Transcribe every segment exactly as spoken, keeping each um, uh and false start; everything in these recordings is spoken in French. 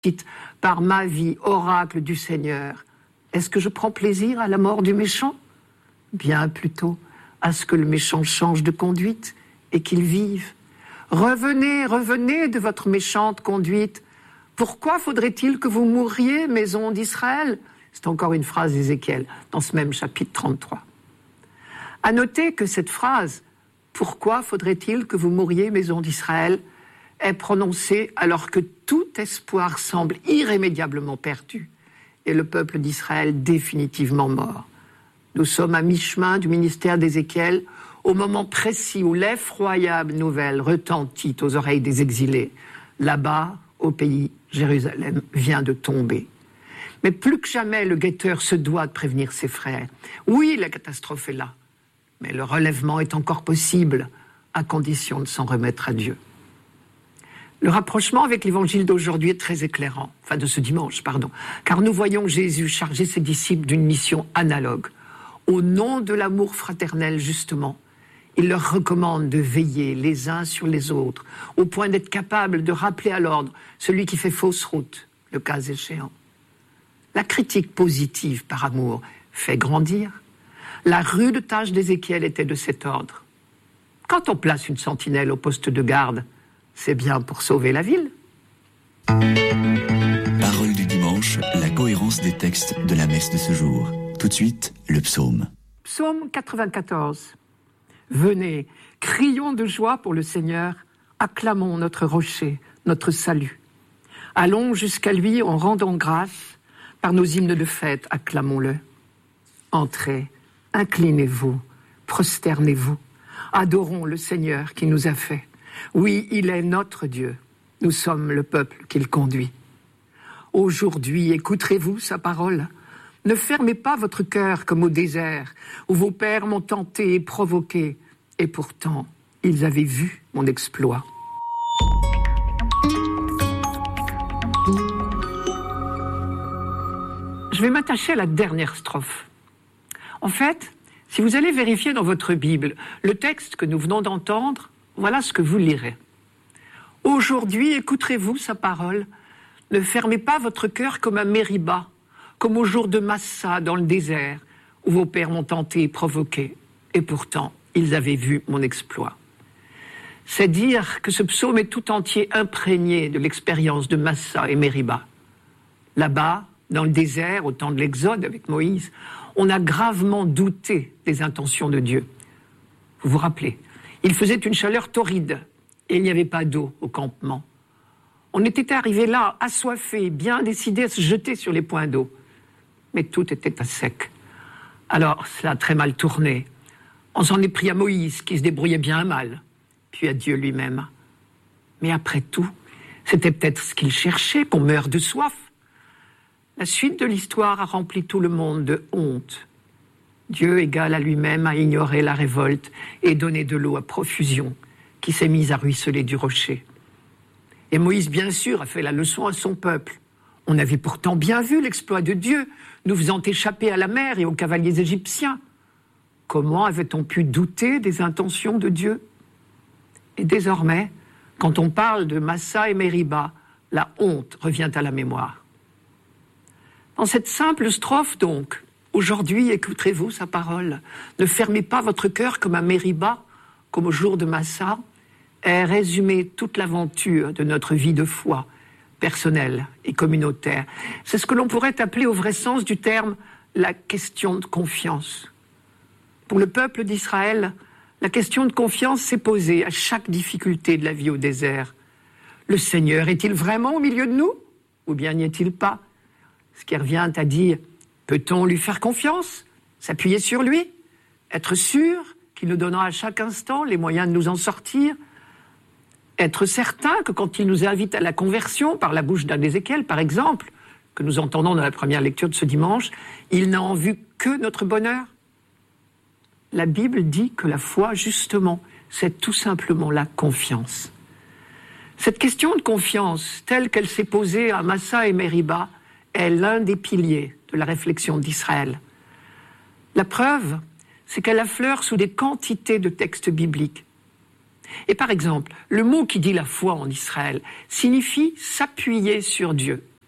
par ma vie, oracle du Seigneur. Est-ce que je prends plaisir à la mort du méchant? Bien plutôt à ce que le méchant change de conduite et qu'il vive. Revenez, revenez de votre méchante conduite. Pourquoi faudrait-il que vous mouriez, maison d'Israël? C'est encore une phrase d'Ézéchiel dans ce même chapitre trente-trois. À noter que cette phrase « Pourquoi faudrait-il que vous mouriez, maison d'Israël ?» est prononcée alors que tout espoir semble irrémédiablement perdu et le peuple d'Israël définitivement mort. Nous sommes à mi-chemin du ministère d'Ézéchiel, au moment précis où l'effroyable nouvelle retentit aux oreilles des exilés. Là-bas, au pays, Jérusalem vient de tomber. Mais plus que jamais, le guetteur se doit de prévenir ses frères. Oui, la catastrophe est là, mais le relèvement est encore possible, à condition de s'en remettre à Dieu. Le rapprochement avec l'évangile d'aujourd'hui est très éclairant, enfin de ce dimanche, pardon, car nous voyons Jésus charger ses disciples d'une mission analogue. Au nom de l'amour fraternel, justement, il leur recommande de veiller les uns sur les autres, au point d'être capables de rappeler à l'ordre celui qui fait fausse route, le cas échéant. La critique positive par amour fait grandir. La rude tâche d'Ézéchiel était de cet ordre. Quand on place une sentinelle au poste de garde, c'est bien pour sauver la ville. Parole du dimanche, la cohérence des textes de la messe de ce jour. Tout de suite, le psaume. Psaume quatre-vingt-quatorze. Venez, crions de joie pour le Seigneur, acclamons notre rocher, notre salut. Allons jusqu'à lui en rendant grâce, par nos hymnes de fête, acclamons-le. Entrez, inclinez-vous, prosternez-vous, adorons le Seigneur qui nous a fait. Oui, il est notre Dieu, nous sommes le peuple qu'il conduit. Aujourd'hui, écouterez-vous sa parole. Ne fermez pas votre cœur comme au désert, où vos pères m'ont tenté et provoqué, et pourtant, ils avaient vu mon exploit. Je vais m'attacher à la dernière strophe. En fait, si vous allez vérifier dans votre Bible le texte que nous venons d'entendre, voilà ce que vous lirez. Aujourd'hui, écouterez-vous sa parole. Ne fermez pas votre cœur comme à Mériba, comme au jour de Massa dans le désert, où vos pères m'ont tenté et provoqué, et pourtant, ils avaient vu mon exploit. C'est dire que ce psaume est tout entier imprégné de l'expérience de Massa et Mériba. Là-bas, dans le désert, au temps de l'Exode avec Moïse, on a gravement douté des intentions de Dieu. Vous vous rappelez, il faisait une chaleur torride et il n'y avait pas d'eau au campement. On était arrivé là, assoiffés, bien décidés à se jeter sur les points d'eau. Mais tout était à sec. Alors, cela a très mal tourné. On s'en est pris à Moïse, qui se débrouillait bien mal, puis à Dieu lui-même. Mais après tout, c'était peut-être ce qu'il cherchait, qu'on meure de soif. La suite de l'histoire a rempli tout le monde de honte. Dieu, égal à lui-même, a ignoré la révolte et donné de l'eau à profusion, qui s'est mise à ruisseler du rocher. Et Moïse, bien sûr, a fait la leçon à son peuple. On avait pourtant bien vu l'exploit de Dieu, nous faisant échapper à la mer et aux cavaliers égyptiens. Comment avait-on pu douter des intentions de Dieu? Et désormais, quand on parle de Massa et Mériba, la honte revient à la mémoire. Dans cette simple strophe, donc, aujourd'hui, écouterez-vous sa parole. Ne fermez pas votre cœur comme à Mériba, comme au jour de Massa, est résumée toute l'aventure de notre vie de foi, personnelle et communautaire. C'est ce que l'on pourrait appeler au vrai sens du terme la question de confiance. Pour le peuple d'Israël, la question de confiance s'est posée à chaque difficulté de la vie au désert. Le Seigneur est-il vraiment au milieu de nous, ou bien n'y est-il pas? Ce qui revient à dire, peut-on lui faire confiance, s'appuyer sur lui, être sûr qu'il nous donnera à chaque instant les moyens de nous en sortir, être certain que quand il nous invite à la conversion, par la bouche d'Ézéchiel par exemple, que nous entendons dans la première lecture de ce dimanche, il n'a en vue que notre bonheur. La Bible dit que la foi, justement, c'est tout simplement la confiance. Cette question de confiance, telle qu'elle s'est posée à Massa et Mériba, est l'un des piliers de la réflexion d'Israël. La preuve, c'est qu'elle affleure sous des quantités de textes bibliques. Et par exemple, le mot qui dit la foi en Israël signifie s'appuyer sur Dieu.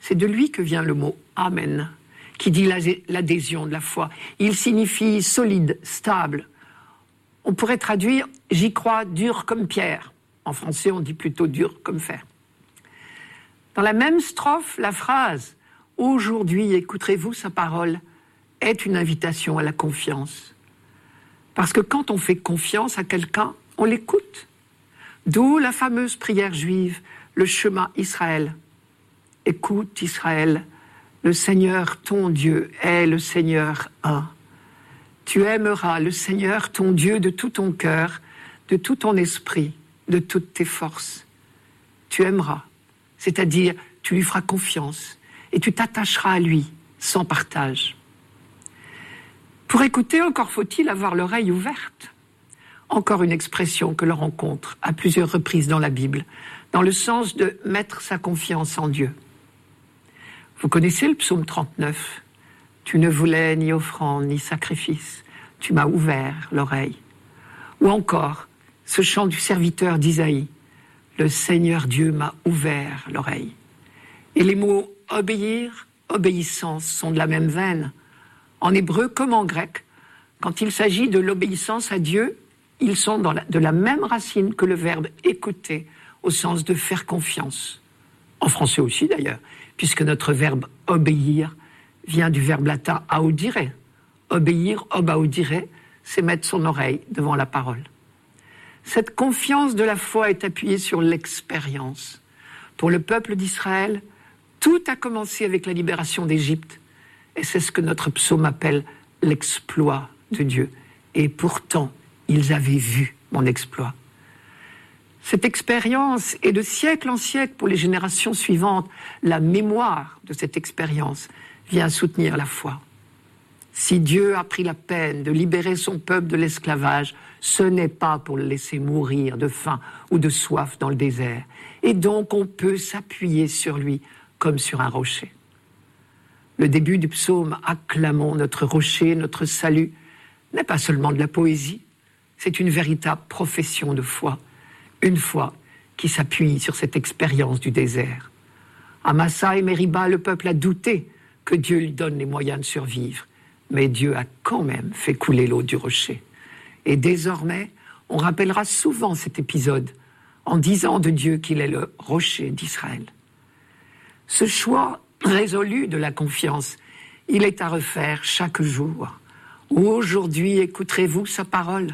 c'est de lui que vient le mot « amen », qui dit l'adhésion de la foi. Il signifie solide, stable. On pourrait traduire « j'y crois dur comme pierre ». En français, on dit plutôt « dur comme fer ». Dans la même strophe, la phrase « aujourd'hui écouterez-vous sa parole » est une invitation à la confiance. Parce que quand on fait confiance à quelqu'un, on l'écoute. D'où la fameuse prière juive, le Shema Israël. Écoute Israël, le Seigneur ton Dieu est le Seigneur un. Tu aimeras le Seigneur ton Dieu de tout ton cœur, de tout ton esprit, de toutes tes forces. Tu aimeras, c'est-à-dire tu lui feras confiance et tu t'attacheras à lui sans partage. Pour écouter, encore faut-il avoir l'oreille ouverte. Encore une expression que l'on rencontre à plusieurs reprises dans la Bible, dans le sens de mettre sa confiance en Dieu. Vous connaissez le psaume trente-neuf. Tu ne voulais ni offrande ni sacrifice. Tu m'as ouvert l'oreille. Ou encore, ce chant du serviteur d'Isaïe. Le Seigneur Dieu m'a ouvert l'oreille. Et les mots obéir, obéissance sont de la même veine. En hébreu comme en grec, quand il s'agit de l'obéissance à Dieu, ils sont dans la, de la même racine que le verbe écouter, au sens de faire confiance. En français aussi d'ailleurs, puisque notre verbe obéir vient du verbe latin audire. Obéir, ob audire, c'est mettre son oreille devant la parole. Cette confiance de la foi est appuyée sur l'expérience. Pour le peuple d'Israël, tout a commencé avec la libération d'Égypte. Et c'est ce que notre psaume appelle l'exploit de Dieu. Et pourtant, ils avaient vu mon exploit. Cette expérience est de siècle en siècle pour les générations suivantes. La mémoire de cette expérience vient soutenir la foi. Si Dieu a pris la peine de libérer son peuple de l'esclavage, ce n'est pas pour le laisser mourir de faim ou de soif dans le désert. Et donc on peut s'appuyer sur lui comme sur un rocher. Le début du psaume « Acclamons notre rocher, notre salut » n'est pas seulement de la poésie, c'est une véritable profession de foi, une foi qui s'appuie sur cette expérience du désert. À Massa et Mériba, le peuple a douté que Dieu lui donne les moyens de survivre, mais Dieu a quand même fait couler l'eau du rocher. Et désormais, on rappellera souvent cet épisode en disant de Dieu qu'il est le rocher d'Israël. Ce choix résolu de la confiance, il est à refaire chaque jour. Aujourd'hui, écouterez-vous sa parole.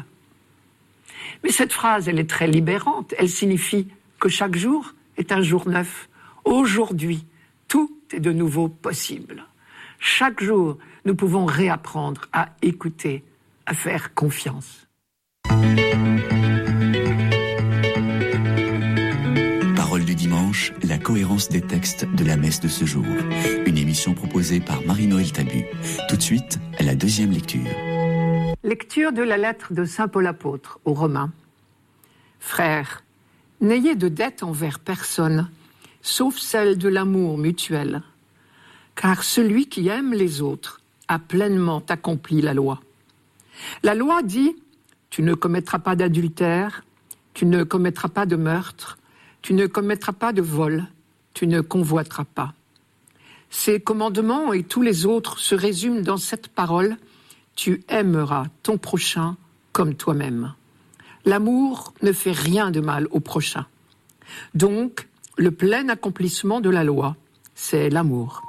Mais cette phrase, elle est très libérante. Elle signifie que chaque jour est un jour neuf. Aujourd'hui, tout est de nouveau possible. Chaque jour, nous pouvons réapprendre à écouter, à faire confiance. Parole du dimanche, la cohérence des textes de la messe de ce jour. Une émission proposée par Marie-Noël Tabu. Tout de suite, la deuxième lecture. Lecture de la lettre de saint Paul apôtre aux Romains. Frères, n'ayez de dette envers personne, sauf celle de l'amour mutuel. Car celui qui aime les autres a pleinement accompli la loi. La loi dit « Tu ne commettras pas d'adultère, tu ne commettras pas de meurtre, tu ne commettras pas de vol, tu ne convoiteras pas. » Ces commandements et tous les autres se résument dans cette parole « Tu aimeras ton prochain comme toi-même ». L'amour ne fait rien de mal au prochain. Donc, le plein accomplissement de la loi, c'est l'amour.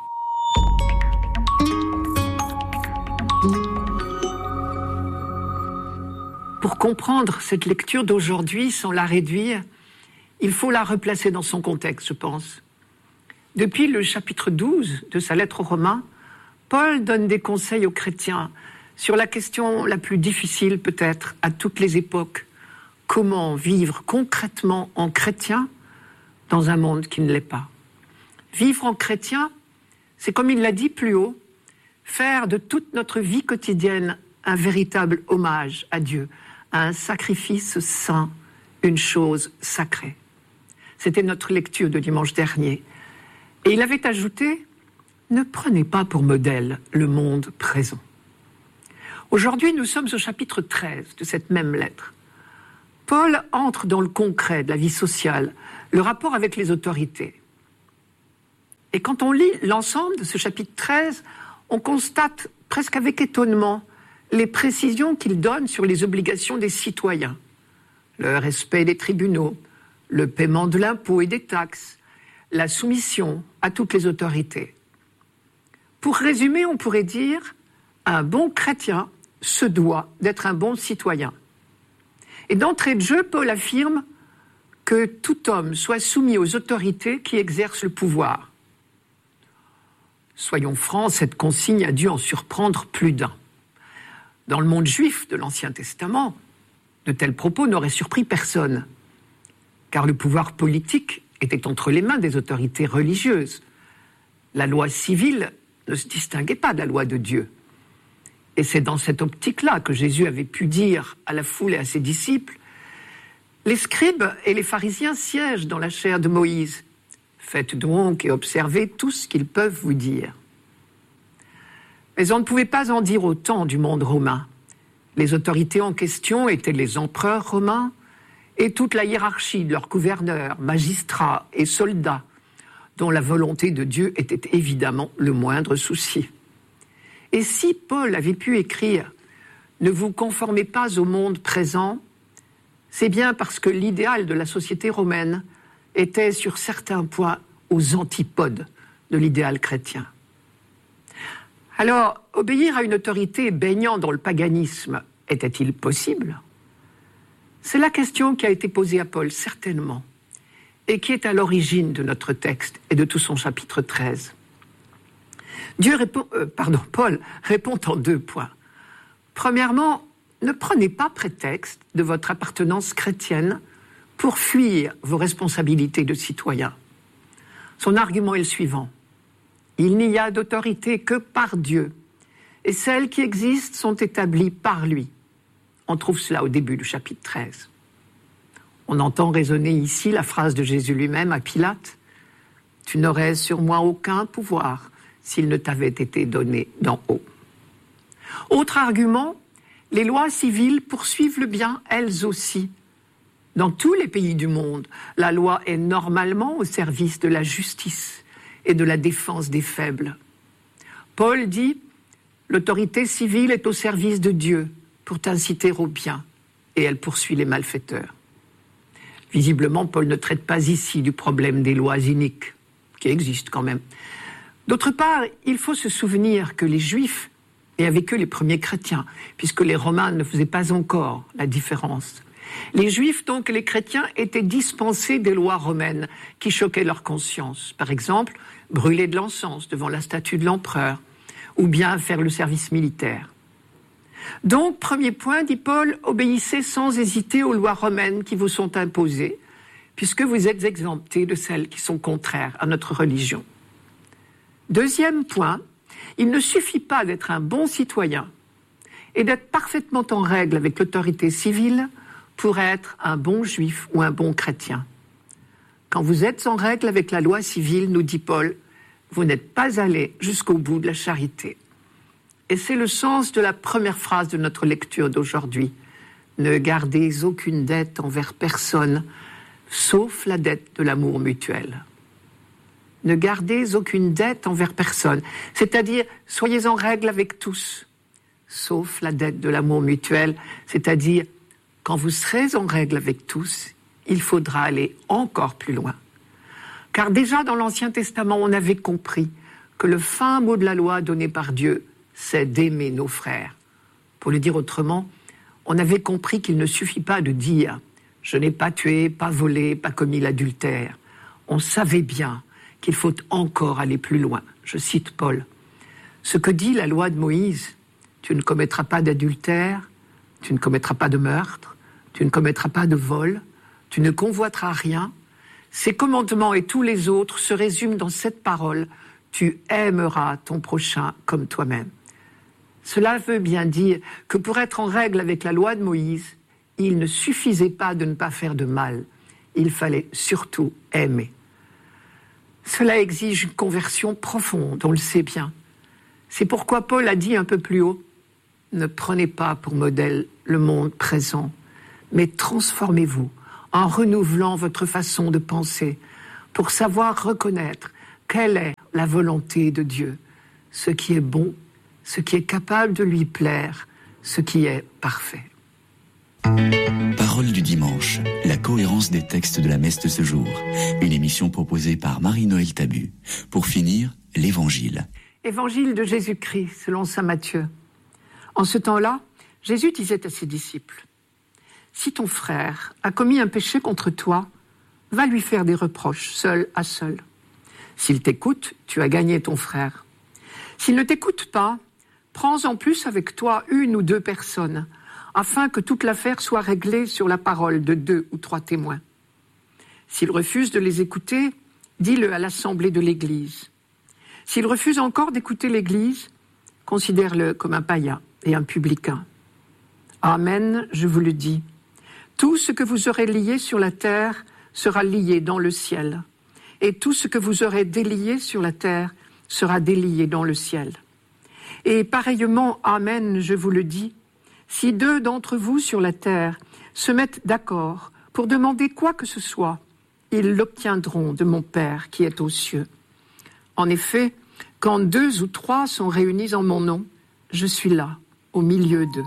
Pour comprendre cette lecture d'aujourd'hui sans la réduire, il faut la replacer dans son contexte, je pense. Depuis le chapitre douze de sa lettre aux Romains, Paul donne des conseils aux chrétiens sur la question la plus difficile peut-être à toutes les époques. Comment vivre concrètement en chrétien dans un monde qui ne l'est pas. Vivre en chrétien, c'est comme il l'a dit plus haut, faire de toute notre vie quotidienne un véritable hommage à Dieu, à un sacrifice saint, une chose sacrée. C'était notre lecture de dimanche dernier. Et il avait ajouté, ne prenez pas pour modèle le monde présent. Aujourd'hui, nous sommes au chapitre treize de cette même lettre. Paul entre dans le concret de la vie sociale, le rapport avec les autorités. Et quand on lit l'ensemble de ce chapitre treize, on constate presque avec étonnement les précisions qu'il donne sur les obligations des citoyens. Le respect des tribunaux, le paiement de l'impôt et des taxes, la soumission à toutes les autorités. Pour résumer, on pourrait dire, un bon chrétien se doit d'être un bon citoyen. Et d'entrée de jeu, Paul affirme que tout homme soit soumis aux autorités qui exercent le pouvoir. Soyons francs, cette consigne a dû en surprendre plus d'un. Dans le monde juif de l'Ancien Testament, de tels propos n'auraient surpris personne, car le pouvoir politique était entre les mains des autorités religieuses. La loi civile ne se distinguait pas de la loi de Dieu. Et c'est dans cette optique-là que Jésus avait pu dire à la foule et à ses disciples, « Les scribes et les pharisiens siègent dans la chair de Moïse. Faites donc et observez tout ce qu'ils peuvent vous dire. » Mais on ne pouvait pas en dire autant du monde romain. Les autorités en question étaient les empereurs romains et toute la hiérarchie de leurs gouverneurs, magistrats et soldats, dont la volonté de Dieu était évidemment le moindre souci. Et si Paul avait pu écrire « Ne vous conformez pas au monde présent », c'est bien parce que l'idéal de la société romaine était sur certains points aux antipodes de l'idéal chrétien. Alors, obéir à une autorité baignant dans le paganisme était-il possible ? C'est la question qui a été posée à Paul, certainement, et qui est à l'origine de notre texte et de tout son chapitre treize. Dieu répond, euh, pardon, Paul répond en deux points. Premièrement, ne prenez pas prétexte de votre appartenance chrétienne pour fuir vos responsabilités de citoyen. Son argument est le suivant. Il n'y a d'autorité que par Dieu, et celles qui existent sont établies par lui. On trouve cela au début du chapitre treize. On entend résonner ici la phrase de Jésus lui-même à Pilate. « Tu n'aurais sur moi aucun pouvoir s'il ne t'avait été donné d'en haut. » Autre argument, les lois civiles poursuivent le bien elles aussi. Dans tous les pays du monde, la loi est normalement au service de la justice et de la défense des faibles. Paul dit « L'autorité civile est au service de Dieu pour t'inciter au bien, et elle poursuit les malfaiteurs. » Visiblement, Paul ne traite pas ici du problème des lois iniques, qui existent quand même. D'autre part, il faut se souvenir que les Juifs, et avec eux les premiers chrétiens, puisque les Romains ne faisaient pas encore la différence, les Juifs, donc les chrétiens, étaient dispensés des lois romaines qui choquaient leur conscience. Par exemple, brûler de l'encens devant la statue de l'empereur, ou bien faire le service militaire. Donc, premier point, dit Paul, obéissez sans hésiter aux lois romaines qui vous sont imposées, puisque vous êtes exemptés de celles qui sont contraires à notre religion. Deuxième point, il ne suffit pas d'être un bon citoyen et d'être parfaitement en règle avec l'autorité civile pour être un bon juif ou un bon chrétien. Quand vous êtes en règle avec la loi civile, nous dit Paul, vous n'êtes pas allé jusqu'au bout de la charité. Et c'est le sens de la première phrase de notre lecture d'aujourd'hui. Ne gardez aucune dette envers personne, sauf la dette de l'amour mutuel. Ne gardez aucune dette envers personne, c'est-à-dire soyez en règle avec tous, sauf la dette de l'amour mutuel, c'est-à-dire quand vous serez en règle avec tous, il faudra aller encore plus loin. Car déjà dans l'Ancien Testament, on avait compris que le fin mot de la loi donnée par Dieu, c'est d'aimer nos frères. Pour le dire autrement, on avait compris qu'il ne suffit pas de dire « je n'ai pas tué, pas volé, pas commis l'adultère ». On savait bien qu'il faut encore aller plus loin. Je cite Paul. « Ce que dit la loi de Moïse, tu ne commettras pas d'adultère, tu ne commettras pas de meurtre, tu ne commettras pas de vol, tu ne convoiteras rien. Ces commandements et tous les autres se résument dans cette parole, tu aimeras ton prochain comme toi-même. » Cela veut bien dire que pour être en règle avec la loi de Moïse, il ne suffisait pas de ne pas faire de mal, il fallait surtout aimer. Cela exige une conversion profonde, on le sait bien. C'est pourquoi Paul a dit un peu plus haut, ne prenez pas pour modèle le monde présent, mais transformez-vous en renouvelant votre façon de penser pour savoir reconnaître quelle est la volonté de Dieu, ce qui est bon, ce qui est capable de lui plaire, ce qui est parfait. Parole du dimanche, la cohérence des textes de la messe de ce jour. Une émission proposée par Marie-Noël Tabu. Pour finir, l'Évangile. Évangile de Jésus-Christ, selon saint Matthieu. En ce temps-là, Jésus disait à ses disciples, « Si ton frère a commis un péché contre toi, va lui faire des reproches, seul à seul. S'il t'écoute, tu as gagné ton frère. S'il ne t'écoute pas, prends en plus avec toi une ou deux personnes, afin que toute l'affaire soit réglée sur la parole de deux ou trois témoins. S'il refuse de les écouter, dis-le à l'assemblée de l'Église. S'il refuse encore d'écouter l'Église, considère-le comme un païen et un publicain. Amen, je vous le dis. Tout ce que vous aurez lié sur la terre sera lié dans le ciel, et tout ce que vous aurez délié sur la terre sera délié dans le ciel. Et pareillement, amen, je vous le dis, si deux d'entre vous sur la terre se mettent d'accord pour demander quoi que ce soit, ils l'obtiendront de mon Père qui est aux cieux. En effet, quand deux ou trois sont réunis en mon nom, je suis là, au milieu d'eux.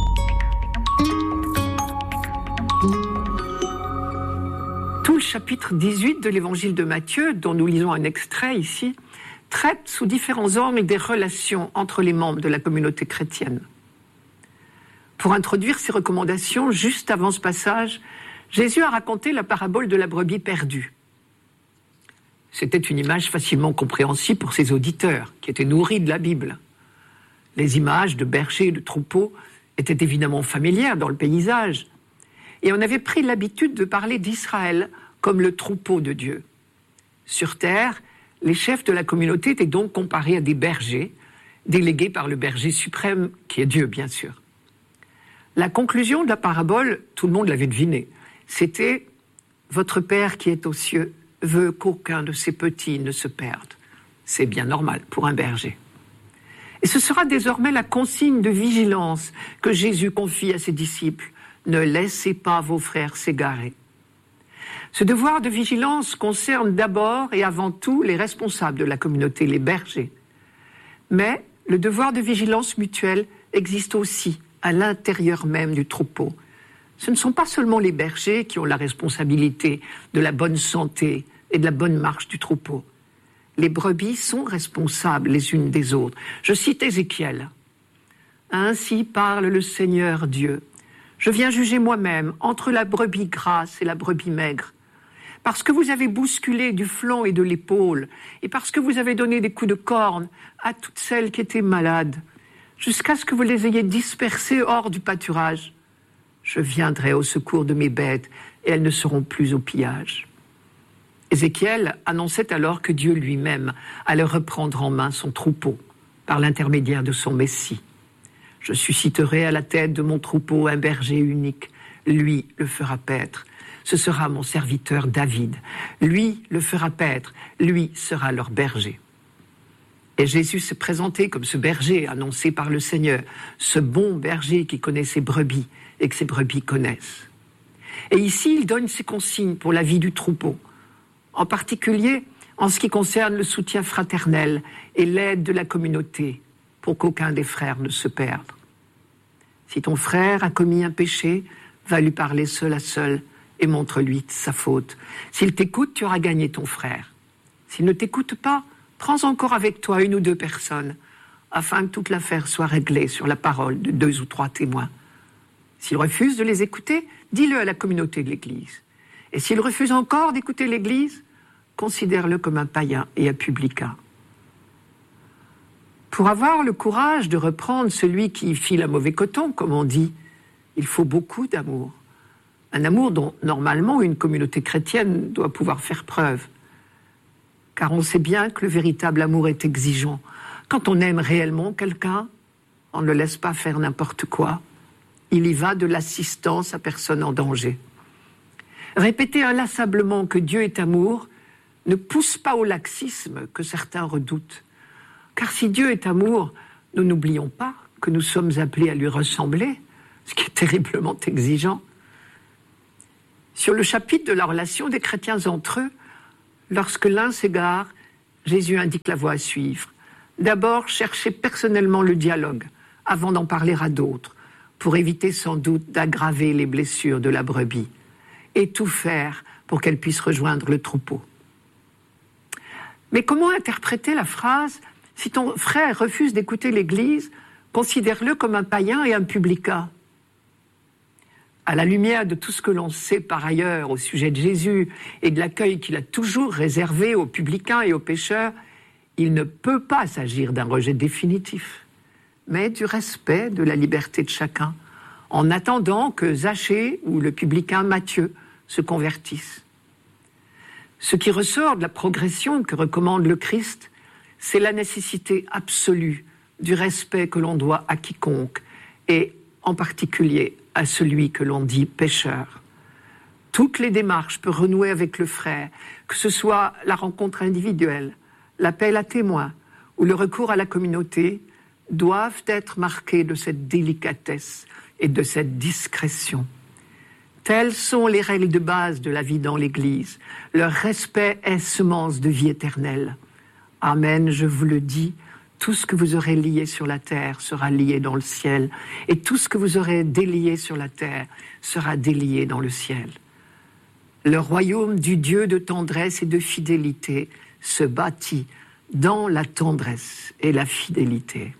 Tout le chapitre dix-huit de l'évangile de Matthieu, dont nous lisons un extrait ici, traite sous différents angles des relations entre les membres de la communauté chrétienne. Pour introduire ces recommandations, juste avant ce passage, Jésus a raconté la parabole de la brebis perdue. C'était une image facilement compréhensible pour ses auditeurs, qui étaient nourris de la Bible. Les images de bergers et de troupeaux étaient évidemment familières dans le paysage, et on avait pris l'habitude de parler d'Israël comme le troupeau de Dieu. Sur terre, les chefs de la communauté étaient donc comparés à des bergers, délégués par le berger suprême, qui est Dieu, bien sûr. La conclusion de la parabole, tout le monde l'avait deviné, c'était « Votre Père qui est aux cieux veut qu'aucun de ses petits ne se perde ». C'est bien normal pour un berger. Et ce sera désormais la consigne de vigilance que Jésus confie à ses disciples. Ne laissez pas vos frères s'égarer. Ce devoir de vigilance concerne d'abord et avant tout les responsables de la communauté, les bergers. Mais le devoir de vigilance mutuelle existe aussi à l'intérieur même du troupeau. Ce ne sont pas seulement les bergers qui ont la responsabilité de la bonne santé et de la bonne marche du troupeau. Les brebis sont responsables les unes des autres. Je cite Ézéchiel. « Ainsi parle le Seigneur Dieu. Je viens juger moi-même entre la brebis grasse et la brebis maigre. Parce que vous avez bousculé du flanc et de l'épaule, et parce que vous avez donné des coups de corne à toutes celles qui étaient malades, jusqu'à ce que vous les ayez dispersées hors du pâturage, je viendrai au secours de mes bêtes, et elles ne seront plus au pillage. » Ézéchiel annonçait alors que Dieu lui-même allait reprendre en main son troupeau, par l'intermédiaire de son Messie. « Je susciterai à la tête de mon troupeau un berger unique, lui le fera paître. Ce sera mon serviteur David. Lui le fera paître, lui sera leur berger. » Et Jésus s'est présenté comme ce berger annoncé par le Seigneur, ce bon berger qui connaît ses brebis et que ses brebis connaissent. Et ici, il donne ses consignes pour la vie du troupeau, en particulier en ce qui concerne le soutien fraternel et l'aide de la communauté, pour qu'aucun des frères ne se perde. Si ton frère a commis un péché, va lui parler seul à seul et montre-lui sa faute. S'il t'écoute, tu auras gagné ton frère. S'il ne t'écoute pas, prends encore avec toi une ou deux personnes, afin que toute l'affaire soit réglée sur la parole de deux ou trois témoins. S'il refuse de les écouter, dis-le à la communauté de l'Église. Et s'il refuse encore d'écouter l'Église, considère-le comme un païen et un publicain. Pour avoir le courage de reprendre celui qui file un mauvais coton, comme on dit, il faut beaucoup d'amour. Un amour dont, normalement, une communauté chrétienne doit pouvoir faire preuve. Car on sait bien que le véritable amour est exigeant. Quand on aime réellement quelqu'un, on ne le laisse pas faire n'importe quoi. Il y va de l'assistance à personne en danger. Répéter inlassablement que Dieu est amour ne pousse pas au laxisme que certains redoutent. Car si Dieu est amour, nous n'oublions pas que nous sommes appelés à lui ressembler, ce qui est terriblement exigeant. Sur le chapitre de la relation des chrétiens entre eux, lorsque l'un s'égare, Jésus indique la voie à suivre. D'abord, cherchez personnellement le dialogue avant d'en parler à d'autres, pour éviter sans doute d'aggraver les blessures de la brebis, et tout faire pour qu'elle puisse rejoindre le troupeau. Mais comment interpréter la phrase « Si ton frère refuse d'écouter l'Église, considère-le comme un païen et un publicain ». À la lumière de tout ce que l'on sait par ailleurs au sujet de Jésus et de l'accueil qu'il a toujours réservé aux publicains et aux pécheurs, il ne peut pas s'agir d'un rejet définitif, mais du respect de la liberté de chacun, en attendant que Zachée ou le publicain Matthieu se convertissent. Ce qui ressort de la progression que recommande le Christ, c'est la nécessité absolue du respect que l'on doit à quiconque, et en particulier à celui que l'on dit pécheur. Toutes les démarches pour renouer avec le frère, que ce soit la rencontre individuelle, l'appel à témoins ou le recours à la communauté, doivent être marquées de cette délicatesse et de cette discrétion. Telles sont les règles de base de la vie dans l'Église. Leur respect est semence de vie éternelle. Amen, je vous le dis, tout ce que vous aurez lié sur la terre sera lié dans le ciel, et tout ce que vous aurez délié sur la terre sera délié dans le ciel. Le royaume du Dieu de tendresse et de fidélité se bâtit dans la tendresse et la fidélité.